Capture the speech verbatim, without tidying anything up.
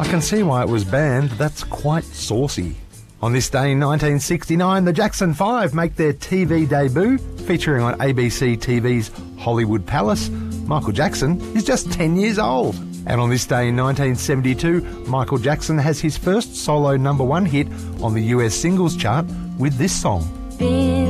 can see why it was banned. That's quite saucy. On this day in nineteen sixty-nine, the Jackson Five make their T V debut, featuring on A B C T V's Hollywood Palace. Michael Jackson is just ten years old. And on this day in nineteen seventy-two, Michael Jackson has his first solo number one hit on the U S singles chart with this song.